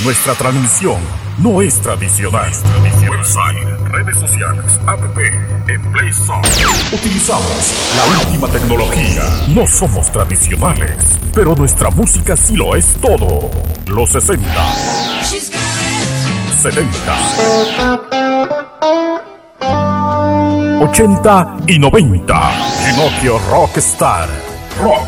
Nuestra transmisión no es tradicional. Website, redes sociales, app, en Play Store. Utilizamos la última tecnología. No somos tradicionales, pero nuestra música sí lo es todo. Los 60, 70, 80 y 90. Ginocchio Rockstar. Rock